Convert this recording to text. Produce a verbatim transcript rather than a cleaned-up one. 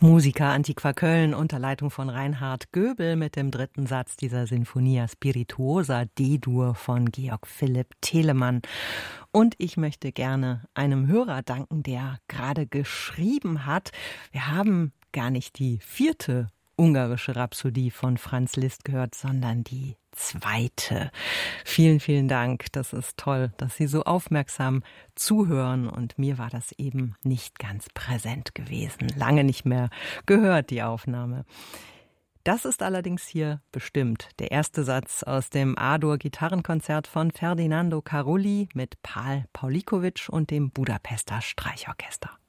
Musica Antiqua Köln unter Leitung von Reinhard Göbel mit dem dritten Satz dieser Sinfonia Spirituosa D-Dur von Georg Philipp Telemann. Und ich möchte gerne einem Hörer danken, der gerade geschrieben hat. Wir haben gar nicht die vierte ungarische Rhapsodie von Franz Liszt gehört, sondern die zweite. Vielen, vielen Dank. Das ist toll, dass Sie so aufmerksam zuhören. Und mir war das eben nicht ganz präsent gewesen. Lange nicht mehr gehört, die Aufnahme. Das ist allerdings hier bestimmt der erste Satz aus dem A-Dur-Gitarrenkonzert von Ferdinando Carulli mit Pál Pawlikowicz und dem Budapester Streichorchester.